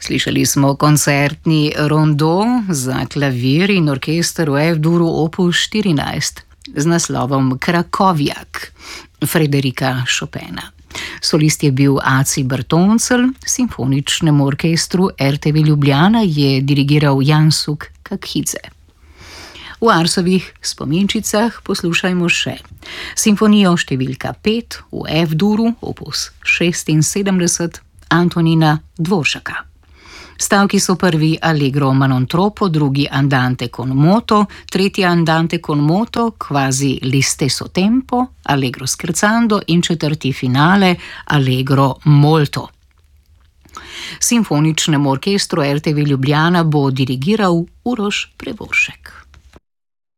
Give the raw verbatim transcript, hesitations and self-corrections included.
Slišali smo koncertni rondo za klavir in orkester v F-duru opus štirinajst z naslovom Krakovjak Frederika Chopina. Solist je bil Aci Bertoncelj, simfoničnemu orkestru R T V Ljubljana je dirigiral Jansuk Kakidze. V Arsovih spominčicah poslušajmo še simfonijo številka pet v F-duru opus šestinsedemdeset Antonina Dvoršaka. Stavki so prvi Allegro Manontropo, drugi Andante con moto, tretji Andante con moto, quasi l'istesso tempo, Allegro scherzando in četrti finale Allegro molto. Simfoničnemu orkestru R T V Ljubljana bo dirigiral Uroš Prevoršek.